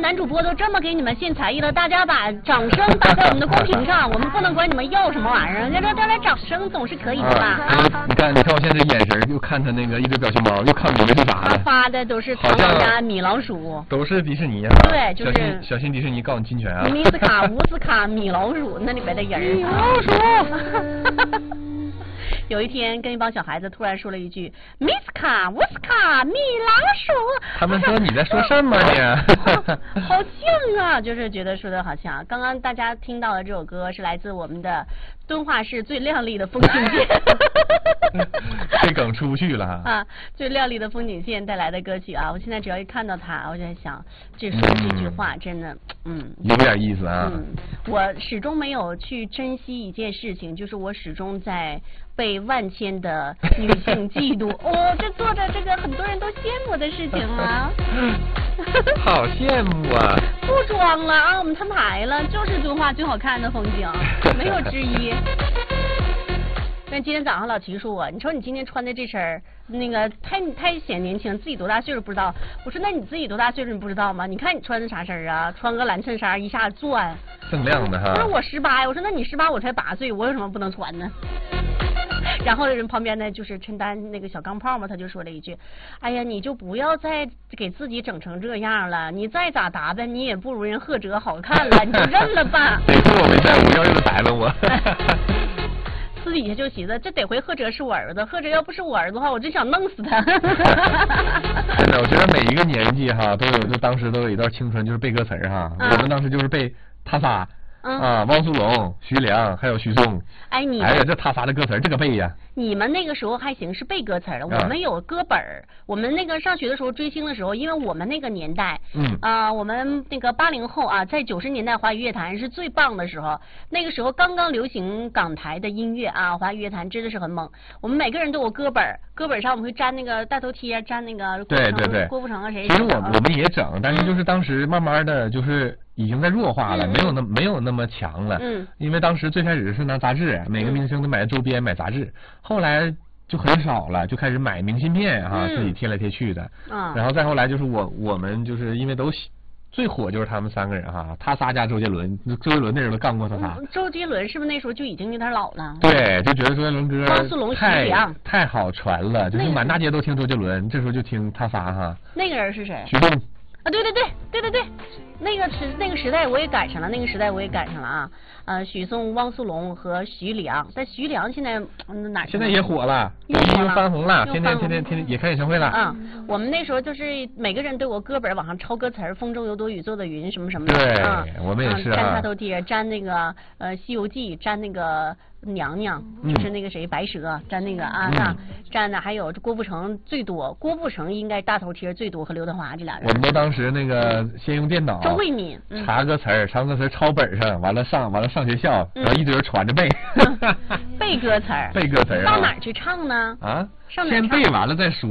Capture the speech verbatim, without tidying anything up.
男主播都这么给你们献才艺了，大家把掌声打在我们的公屏上，我们不能管你们要什么玩意儿，人家说带来掌声总是可以的吧？啊！ 你看，你看我现在这眼神，又看他那个一堆表情包，又看我们是啥的。 发的都是唐老鸭、米老鼠， 都是迪士尼啊。 对，就是小心小心迪士尼告你侵权啊！ 米斯卡、乌斯卡、米老鼠那里边的人。米老鼠。 有一天，跟一帮小孩子突然说了一句“米斯卡、乌斯卡、米老鼠”， 他们说你在说什么呢？ 好像啊，就是觉得说的好像。刚刚大家听到的这首歌是来自我们的敦化市最亮丽的风景线。 这梗出不去了啊！最亮丽的风景线带来的歌曲啊！我现在只要一看到它，我就在想，这说这句话真的，嗯， 有点意思啊。 嗯，我始终没有去珍惜一件事情，就是我始终在被万千的女性嫉妒。哦，这做着这个很多人都羡慕的事情啊。 好羡慕啊！ 不装了啊，我们摊牌了，就是敦化最好看的风景，没有之一。但今天早上老齐说我，你说你今天穿的这身那个太太显年轻，自己多大岁数不知道。我说那你自己多大岁数你不知道吗？你看你穿的啥身啊？穿个蓝衬衫一下钻， 锃亮的哈。 我说我十八呀，我说那你十八我才八岁，我有什么不能穿呢？然后人旁边呢就是陈丹那个小钢炮嘛，他就说了一句：“哎呀，你就不要再给自己整成这样了，你再咋打扮你也不如人贺哲好看了，你就认了吧。” 没错，我没在乎，要又白了我。 私底下就寻思，这得回贺哲是我儿子，贺哲要不是我儿子的话，我真想弄死他。 真的，我觉得每一个年纪哈都有，就当时都有一段青春，就是背歌词哈、嗯。我们当时就是背他仨。嗯、啊，汪苏泷、徐良还有许嵩。 哎，你哎呀，这他仨的歌词这个背呀。 你们那个时候还行，是背歌词的，我们有歌本儿、啊。我们那个上学的时候追星的时候，因为我们那个年代，嗯啊，我们那个八零后啊，在九十年代华语乐坛是最棒的时候。那个时候刚刚流行港台的音乐啊，华语乐坛真的是很猛。我们每个人都有歌本儿，歌本上我们会粘那个大头贴，粘那个对对对郭富城啊谁。 其实我我们也整，但是就是当时慢慢的就是。已经在弱化了，嗯、没有那没有那么强了。嗯，因为当时最开始是拿杂志，每个明星都买周边、买杂志，后来就很少了，就开始买明信片哈、啊嗯，自己贴来贴去的。啊，然后再后来就是我我们就是因为都最火就是他们三个人哈、啊，他仨加周杰伦，周杰伦那时候都干过他仨、 嗯。周杰伦是不是那时候就已经有点老了？ 对，就觉得周杰伦歌汪苏泷、徐良太好传了，就是满大街都听周杰伦，这时候就听他仨哈。 那个人是谁？ 徐嵩。 啊，对对对对对对，那个时那个时代我也赶上了，那个时代我也赶上了啊。呃，许嵩、汪苏泷和徐良，但徐良现在、嗯、哪？ 现在也火了，又又翻红了，天天天天天天也开演唱会了。 嗯，我们那时候就是每个人都有歌本往上抄歌词儿，风中有朵雨做的云什么什么的。 对， 啊、 我们也是啊。 粘大头贴，粘那个呃《西游记》，粘那个娘娘，就是那个谁白蛇，粘那个啊，那粘的还有郭富城最多，郭富城应该大头贴最多和刘德华这俩人。 我们都当时那个先用电脑。 周慧敏、嗯、 查歌词儿，查歌词儿抄本上，完了上完了上学校，然后一堆人传着背。 背歌词儿。 背歌词儿、啊。 到哪儿去唱呢？ 啊， 上哪儿唱？ 先背完了再说。